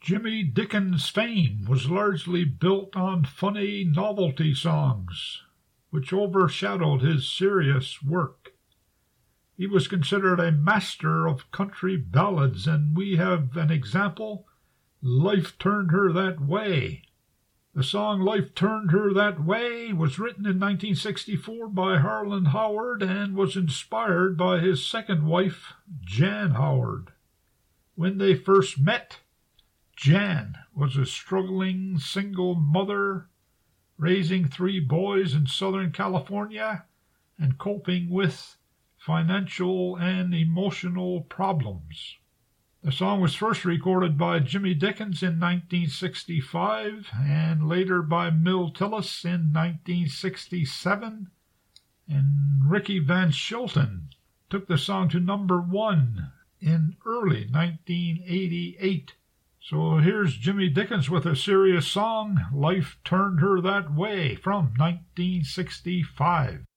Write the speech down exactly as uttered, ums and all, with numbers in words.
Jimmy Dickens' fame was largely built on funny novelty songs, which overshadowed his serious work. He was considered a master of country ballads, and we have an example, Life Turned Her That Way. The song Life Turned Her That Way was written in nineteen sixty-four by Harlan Howard and was inspired by his second wife, Jan Howard. When they first met, Jan was a struggling single mother, raising three boys in Southern California and coping with financial and emotional problems. The song was first recorded by Jimmy Dickens in nineteen sixty-five and later by Milt Tillis in nineteen sixty-seven, and Ricky Van Shilton took the song to number one in early nineteen eighty-eight. So here's Jimmy Dickens with a serious song, Life Turned Her That Way, from nineteen sixty-five.